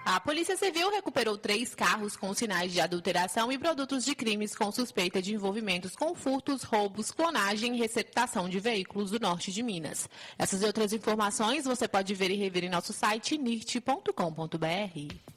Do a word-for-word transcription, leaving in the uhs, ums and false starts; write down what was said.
A Polícia Civil recuperou três carros com sinais de adulteração e produtos de crimes com suspeita de envolvimentos com furtos, roubos, clonagem e receptação de veículos do norte de Minas. Essas e outras informações você pode ver e rever em nosso site nirt ponto com ponto br.